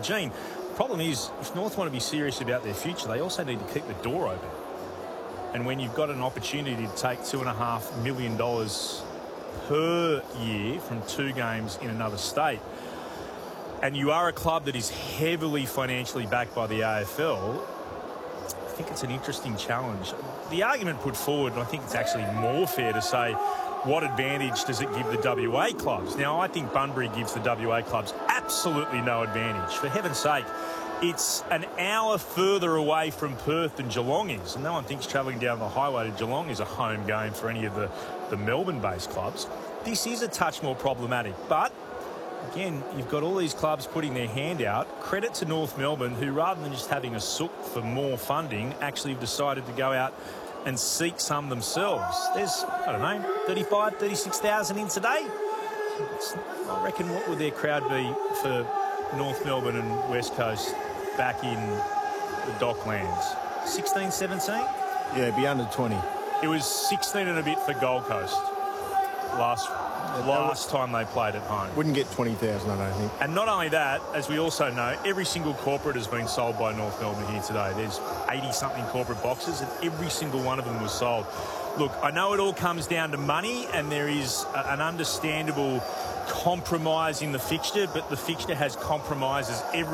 Gene, the problem is, if North want to be serious about their future, they also need to keep the door open. And when you've got an opportunity to take $2.5 million per year from 2 games in another state, and you are a club that is heavily financially backed by the AFL, I think it's an interesting challenge. The argument put forward, and I think it's actually more fair to say, what advantage does it give the WA clubs? Now, I think Bunbury gives the WA clubs absolutely no advantage. For heaven's sake, it's an hour further away from Perth than Geelong is, and no one thinks travelling down the highway to Geelong is a home game for any of the Melbourne-based clubs. This is a touch more problematic, but again, you've got all these clubs putting their hand out. Credit to North Melbourne, who rather than just having a sook for more funding, actually have decided to go out and seek some themselves. There's, 35, 36,000 in today. I reckon, what would their crowd be for North Melbourne and West Coast back in the Docklands? 16, 17? Yeah, it'd be under 20. It was 16 and a bit for Gold Coast last time they played at home. Wouldn't get 20,000, I don't think. And not only that, as we also know, every single corporate has been sold by North Melbourne here today. There's 80-something corporate boxes, and every single one of them was sold. Look, I know it all comes down to money, and there is an understandable compromise in the fixture, but the fixture has compromises every